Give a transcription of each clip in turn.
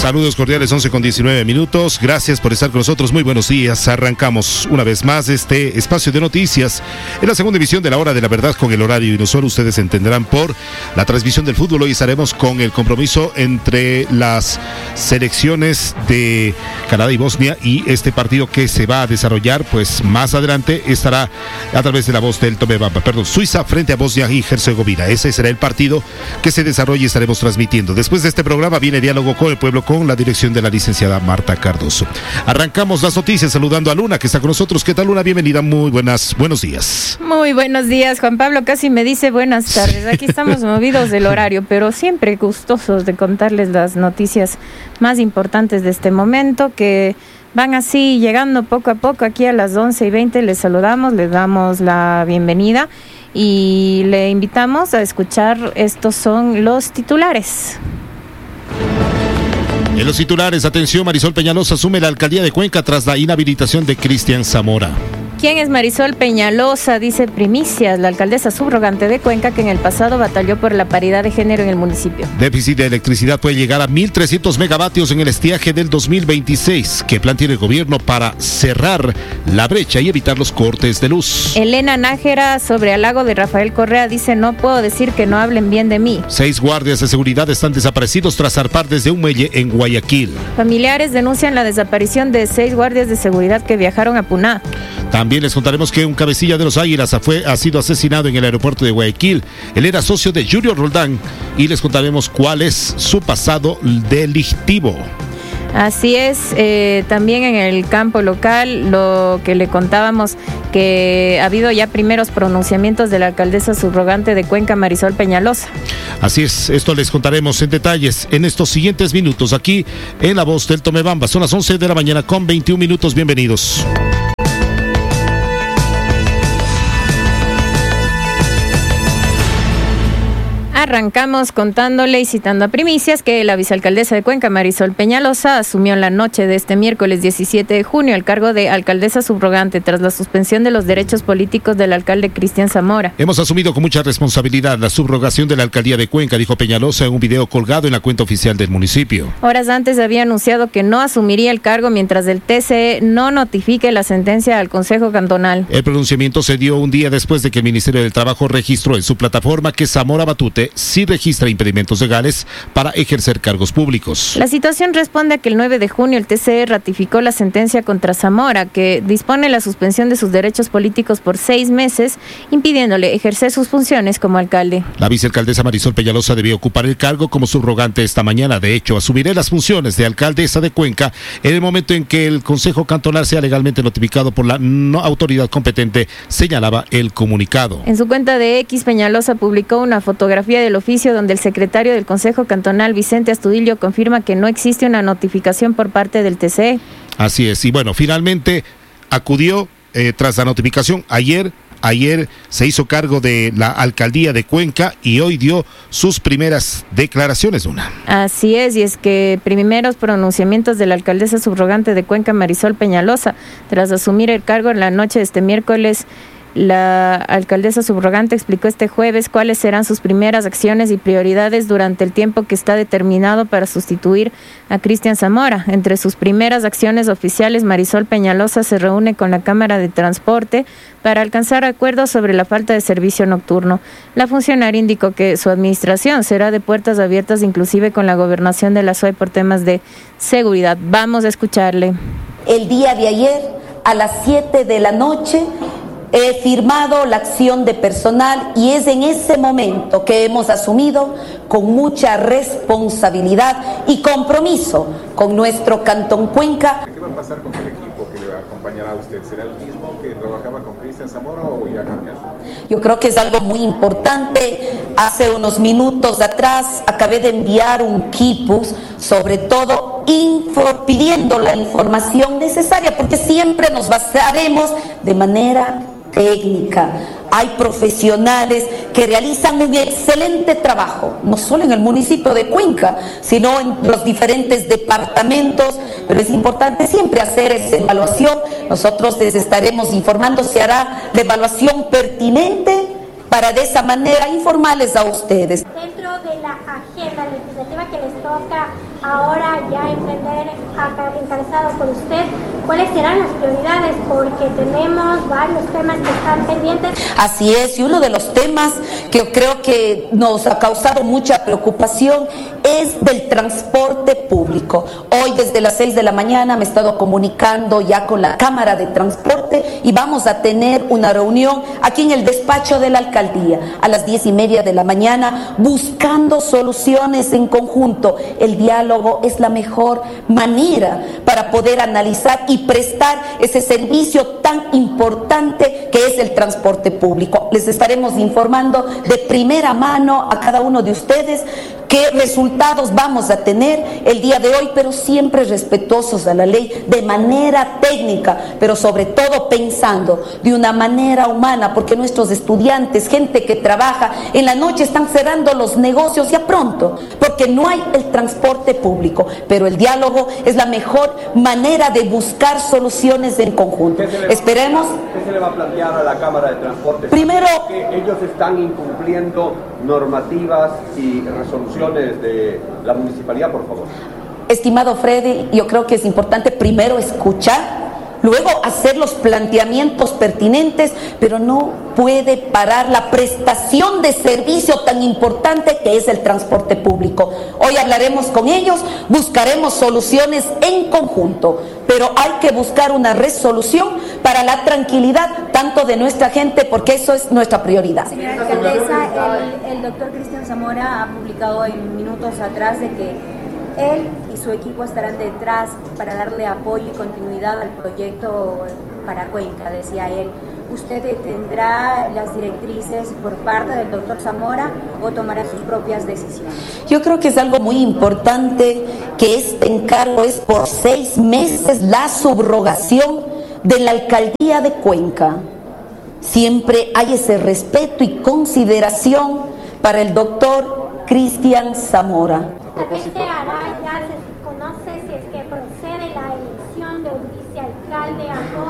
Saludos cordiales, 11:19. Gracias por estar con nosotros. Muy buenos días. Arrancamos una vez más este espacio de noticias en la segunda emisión de la Hora de la Verdad con el horario inusual. Ustedes entenderán por la transmisión del fútbol. Hoy estaremos con el compromiso entre las selecciones de Canadá y Bosnia y este partido que se va a desarrollar pues más adelante estará a través de la voz del Tomebamba. Suiza frente a Bosnia y Herzegovina. Ese será el partido que se desarrolla y estaremos transmitiendo. Después de este programa viene Diálogo con el Pueblo con la dirección de la licenciada Marta Cardoso. Arrancamos las noticias saludando a Luna, que está con nosotros. ¿Qué tal, Luna? Bienvenida, buenos días. Muy buenos días, Juan Pablo. Casi me dice buenas tardes. Aquí estamos movidos del horario, pero siempre gustosos de contarles las noticias más importantes de este momento, que van así llegando poco a poco. Aquí a las 11:20 les saludamos, les damos la bienvenida y le invitamos a escuchar. Estos son los titulares. En los titulares, atención, Marisol Peñalosa asume la alcaldía de Cuenca tras la inhabilitación de Cristian Zamora. ¿Quién es Marisol Peñalosa? Dice Primicias, la alcaldesa subrogante de Cuenca, que en el pasado batalló por la paridad de género en el municipio. Déficit de electricidad puede llegar a 1.300 megavatios en el estiaje del 2026. ¿Qué plan tiene el gobierno para cerrar la brecha y evitar los cortes de luz? Elena Nájera, sobre el lago de Rafael Correa, dice: no puedo decir que no hablen bien de mí. 6 guardias de seguridad están desaparecidos tras zarpar desde un muelle en Guayaquil. Familiares denuncian la desaparición de 6 guardias de seguridad que viajaron a Puná. También les contaremos que un cabecilla de los Águilas ha sido asesinado en el aeropuerto de Guayaquil. Él era socio de Julio Roldán y les contaremos cuál es su pasado delictivo. Así es, también en el campo local, lo que le contábamos, que ha habido ya primeros pronunciamientos de la alcaldesa subrogante de Cuenca, Marisol Peñalosa. Así es, esto les contaremos en detalles en estos siguientes minutos, aquí en la voz del Tomebamba. Son las 11 de la mañana con 21 minutos, bienvenidos. Arrancamos contándole y citando a Primicias que la vicealcaldesa de Cuenca, Marisol Peñalosa, asumió en la noche de este miércoles 17 de junio el cargo de alcaldesa subrogante tras la suspensión de los derechos políticos del alcalde Cristian Zamora. Hemos asumido con mucha responsabilidad la subrogación de la alcaldía de Cuenca, dijo Peñalosa en un video colgado en la cuenta oficial del municipio. Horas antes había anunciado que no asumiría el cargo mientras el TCE no notifique la sentencia al Consejo Cantonal. El pronunciamiento se dio un día después de que el Ministerio del Trabajo registró en su plataforma que Zamora Matute sí registra impedimentos legales para ejercer cargos públicos. La situación responde a que el 9 de junio el TCE ratificó la sentencia contra Zamora, que dispone la suspensión de sus derechos políticos por 6 meses, impidiéndole ejercer sus funciones como alcalde. La vicealcaldesa Marisol Peñalosa debió ocupar el cargo como subrogante esta mañana. De hecho, asumirá las funciones de alcaldesa de Cuenca en el momento en que el Consejo Cantonal sea legalmente notificado por la autoridad competente, señalaba el comunicado. En su cuenta de X, Peñalosa publicó una fotografía del oficio donde el secretario del Consejo Cantonal, Vicente Astudillo, confirma que no existe una notificación por parte del TCE. Así es, y bueno, finalmente acudió tras la notificación ayer se hizo cargo de la alcaldía de Cuenca y hoy dio sus primeras declaraciones, Luna. Así es, y es que primeros pronunciamientos de la alcaldesa subrogante de Cuenca, Marisol Peñalosa, tras asumir el cargo en la noche de este miércoles. La alcaldesa subrogante explicó este jueves cuáles serán sus primeras acciones y prioridades durante el tiempo que está determinado para sustituir a Cristian Zamora. Entre sus primeras acciones oficiales, Marisol Peñalosa se reúne con la Cámara de Transporte para alcanzar acuerdos sobre la falta de servicio nocturno. La funcionaria indicó que su administración será de puertas abiertas, inclusive con la gobernación de la SUAY por temas de seguridad. Vamos a escucharle. El día de ayer, a las 7 de la noche, he firmado la acción de personal y es en ese momento que hemos asumido con mucha responsabilidad y compromiso con nuestro Cantón Cuenca. ¿Qué va a pasar con el equipo que le acompañará a usted? ¿Será el mismo que trabajaba con Cristian Zamora o ya cambiará? Yo creo que es algo muy importante. Hace unos minutos atrás acabé de enviar un quipus, sobre todo pidiendo la información necesaria, porque siempre nos basaremos de manera técnica. Hay profesionales que realizan un excelente trabajo, no solo en el municipio de Cuenca, sino en los diferentes departamentos, pero es importante siempre hacer esa evaluación. Nosotros les estaremos informando, se hará la evaluación pertinente para de esa manera informarles a ustedes. Dentro de la agenda legislativa que les toca ahora ya emprender, encabezado por usted, ¿cuáles serán las prioridades? Porque tenemos varios temas que están pendientes. Así es, y uno de los temas que creo que nos ha causado mucha preocupación es del transporte público. Hoy desde las 6 de la mañana me he estado comunicando ya con la Cámara de Transporte y vamos a tener una reunión aquí en el despacho de la alcaldía a las 10:30 de la mañana buscando soluciones en conjunto. El diálogo es la mejor manera para poder analizar y prestar ese servicio tan importante que es el transporte público. Les estaremos informando de primera mano a cada uno de ustedes qué resultados vamos a tener el día de hoy, pero siempre respetuosos a la ley, de manera técnica, pero sobre todo pensando de una manera humana, porque nuestros estudiantes, gente que trabaja en la noche, están cerrando los negocios ya pronto, porque no hay el transporte público, pero el diálogo es la mejor manera de buscar soluciones en conjunto. Esperemos. ¿Qué se le va a plantear a la Cámara de Transporte? Primero, que ellos están incumpliendo normativas y resoluciones de la municipalidad, por favor. Estimado Freddy, yo creo que es importante primero escuchar, luego hacer los planteamientos pertinentes, pero no puede parar la prestación de servicio tan importante que es el transporte público. Hoy hablaremos con ellos, buscaremos soluciones en conjunto, pero hay que buscar una resolución para la tranquilidad tanto de nuestra gente, porque eso es nuestra prioridad. Señora alcaldesa, el doctor Cristian Zamora ha publicado en minutos atrás de que él y su equipo estarán detrás para darle apoyo y continuidad al proyecto para Cuenca, decía él. ¿Usted tendrá las directrices por parte del doctor Zamora o tomará sus propias decisiones? Yo creo que es algo muy importante que este encargo es por 6 meses la subrogación de la alcaldía de Cuenca. Siempre hay ese respeto y consideración para el doctor Cristian Zamora. ¿Qué se hará? Ya se conoce si es que procede la elección de un vicealcalde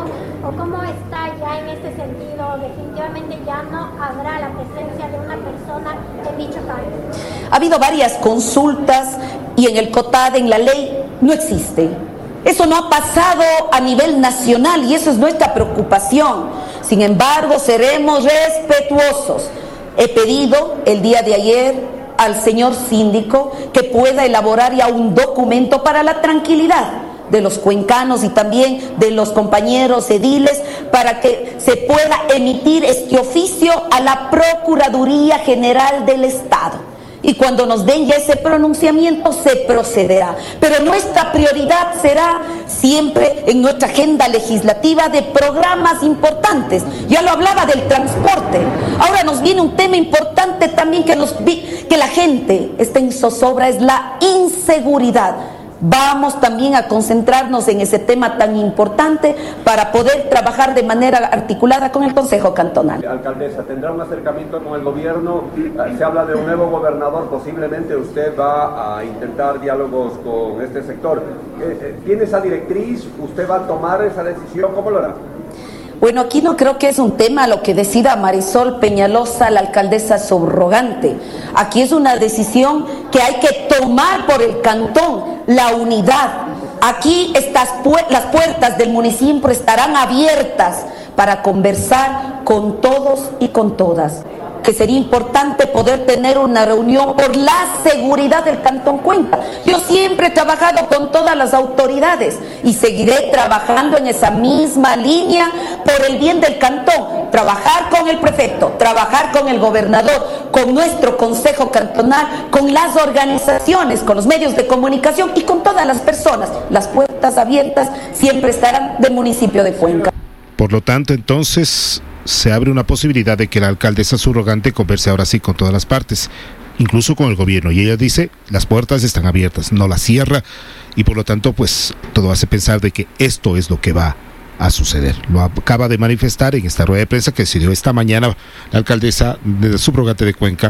o cómo está ya en este sentido. Definitivamente ya no habrá la presencia de una persona en dicho cargo. Ha habido varias consultas y en el COTAD, en la ley, no existe. Eso no ha pasado a nivel nacional y eso es nuestra preocupación. Sin embargo, seremos respetuosos. He pedido el día de ayer al señor síndico que pueda elaborar ya un documento para la tranquilidad de los cuencanos y también de los compañeros ediles para que se pueda emitir este oficio a la Procuraduría General del Estado. Y cuando nos den ya ese pronunciamiento se procederá. Pero nuestra prioridad será siempre en nuestra agenda legislativa de programas importantes. Ya lo hablaba del transporte. Ahora nos viene un tema importante también que la gente está en zozobra, es la inseguridad. Vamos también a concentrarnos en ese tema tan importante para poder trabajar de manera articulada con el Consejo Cantonal. Alcaldesa, ¿tendrá un acercamiento con el gobierno? Se habla de un nuevo gobernador, posiblemente usted va a intentar diálogos con este sector. ¿Tiene esa directriz? ¿Usted va a tomar esa decisión? ¿Cómo lo hará? Bueno, aquí no creo que es un tema lo que decida Marisol Peñalosa, la alcaldesa subrogante. Aquí es una decisión que hay que tomar por el cantón, la unidad. Aquí las puertas del municipio estarán abiertas para conversar con todos y con todas. Que sería importante poder tener una reunión por la seguridad del Cantón Cuenca. Yo siempre he trabajado con todas las autoridades y seguiré trabajando en esa misma línea por el bien del cantón. Trabajar con el prefecto, trabajar con el gobernador, con nuestro Consejo Cantonal, con las organizaciones, con los medios de comunicación y con todas las personas. Las puertas abiertas siempre estarán del municipio de Cuenca. Por lo tanto, entonces, se abre una posibilidad de que la alcaldesa subrogante converse ahora sí con todas las partes, incluso con el gobierno, y ella dice, las puertas están abiertas, no las cierra, y por lo tanto, pues, todo hace pensar de que esto es lo que va a suceder. Lo acaba de manifestar en esta rueda de prensa que se dio esta mañana la alcaldesa subrogante de Cuenca,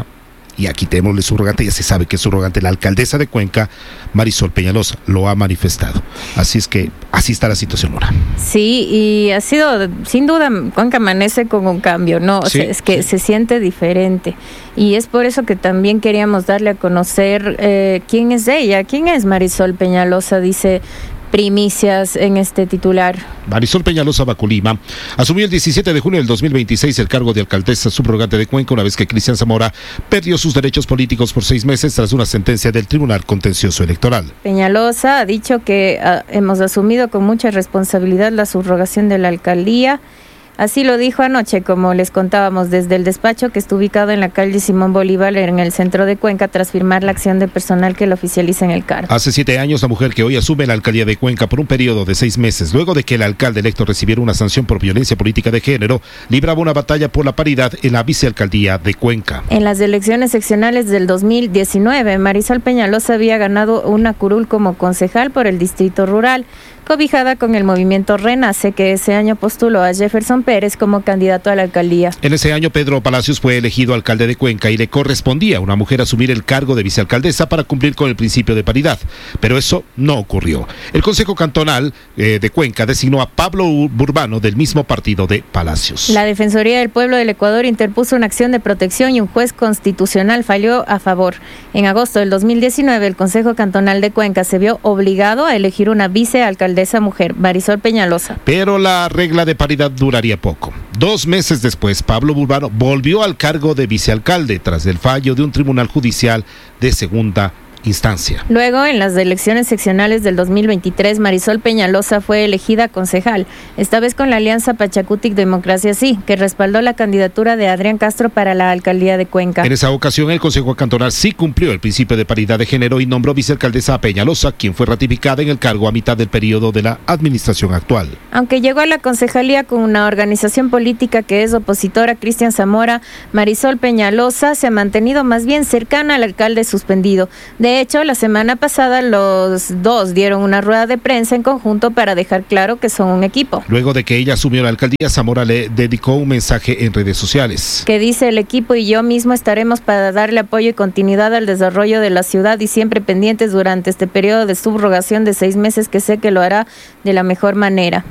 y aquí tenemos el subrogante, ya se sabe que es subrogante, la alcaldesa de Cuenca, Marisol Peñalosa, lo ha manifestado. Así es que así está la situación ahora. Sí, y ha sido, sin duda, Cuenca amanece con un cambio, ¿no? O sea, es que se siente diferente. Y es por eso que también queríamos darle a conocer quién es ella, quién es Marisol Peñalosa, dice primicias en este titular. Marisol Peñalosa Baculima asumió el 17 de junio del 2026 el cargo de alcaldesa subrogante de Cuenca una vez que Cristian Zamora perdió sus derechos políticos por 6 meses tras una sentencia del Tribunal Contencioso Electoral. Peñalosa ha dicho que hemos asumido con mucha responsabilidad la subrogación de la alcaldía. Así lo dijo anoche, como les contábamos, desde el despacho que está ubicado en la calle Simón Bolívar, en el centro de Cuenca, tras firmar la acción de personal que lo oficializa en el cargo. Hace 7 años, la mujer que hoy asume la alcaldía de Cuenca por un periodo de 6 meses, luego de que el alcalde electo recibiera una sanción por violencia política de género, libraba una batalla por la paridad en la vicealcaldía de Cuenca. En las elecciones seccionales del 2019, Marisol Peñalosa había ganado una curul como concejal por el distrito rural, cobijada con el movimiento Renace, que ese año postuló a Jefferson Pérez como candidato a la alcaldía. En ese año, Pedro Palacios fue elegido alcalde de Cuenca y le correspondía a una mujer asumir el cargo de vicealcaldesa para cumplir con el principio de paridad. Pero eso no ocurrió. El Consejo Cantonal de Cuenca designó a Pablo Burbano del mismo partido de Palacios. La Defensoría del Pueblo del Ecuador interpuso una acción de protección y un juez constitucional falló a favor. En agosto del 2019, el Consejo Cantonal de Cuenca se vio obligado a elegir una vicealcaldesa mujer, Marisol Peñalosa. Pero la regla de paridad duraría poco. 2 meses después, Pablo Burbano volvió al cargo de vicealcalde tras el fallo de un tribunal judicial de segunda instancia. Luego, en las elecciones seccionales del 2023, Marisol Peñalosa fue elegida concejal, esta vez con la alianza Pachacutic Democracia Sí, que respaldó la candidatura de Adrián Castro para la alcaldía de Cuenca. En esa ocasión, el Consejo Cantonal sí cumplió el principio de paridad de género y nombró vicealcaldesa a Peñalosa, quien fue ratificada en el cargo a mitad del periodo de la administración actual. Aunque llegó a la concejalía con una organización política que es opositora a Cristian Zamora, Marisol Peñalosa se ha mantenido más bien cercana al alcalde suspendido. De hecho, la semana pasada los dos dieron una rueda de prensa en conjunto para dejar claro que son un equipo. Luego de que ella asumió la alcaldía, Zamora le dedicó un mensaje en redes sociales. Que dice: el equipo y yo mismo estaremos para darle apoyo y continuidad al desarrollo de la ciudad y siempre pendientes durante este periodo de subrogación de 6 meses, que sé que lo hará de la mejor manera.